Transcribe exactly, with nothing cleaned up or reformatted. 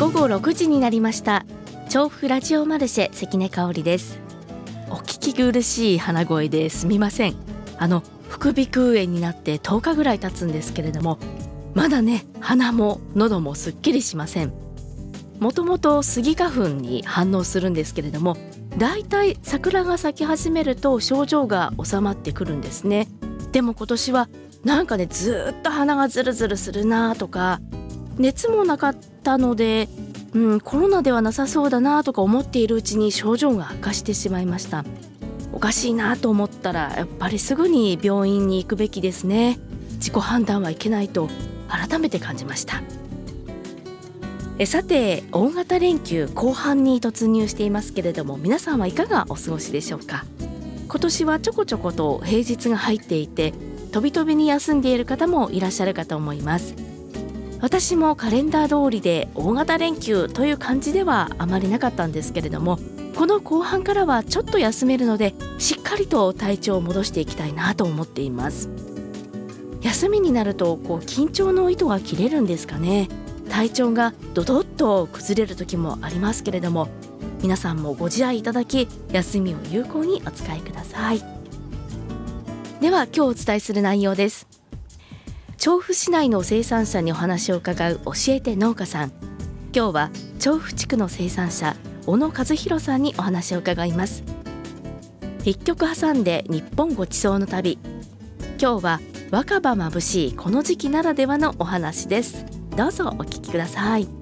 ごごろくじになりました。調布ラジオマルシェ関根香織です。お聞き苦しい鼻声ですみません。あの副鼻腔炎になってとおかぐらい経つんですけれども、まだね鼻も喉もすっきりしません。もともとスギ花粉に反応するんですけれども、だいたい桜が咲き始めると症状が収まってくるんですね。でも今年はなんかねずっと鼻がズルズルするなとか、熱もなかったので、うん、コロナではなさそうだなとか思っているうちに症状が悪化してしまいました。おかしいなと思ったらやっぱりすぐに病院に行くべきですね。自己判断はいけないと改めて感じました。えさて、大型連休後半に突入していますけれども、皆さんはいかがお過ごしでしょうか。今年はちょこちょこと平日が入っていて、飛び飛びに休んでいる方もいらっしゃるかと思います。私もカレンダー通りで大型連休という感じではあまりなかったんですけれども、この後半からはちょっと休めるので、しっかりと体調を戻していきたいなと思っています。休みになるとこう緊張の糸が切れるんですかね。体調がドドッと崩れる時もありますけれども、皆さんもご自愛いただき、休みを有効にお使いください。では今日お伝えする内容です。調布市内の生産者にお話を伺う教えて農家さん。今日は調布地区の生産者小野和弘さんにお話を伺います。一曲挟んで日本ごちそうの旅。今日は若葉まぶしいこの時期ならではのお話です。どうぞお聞きください。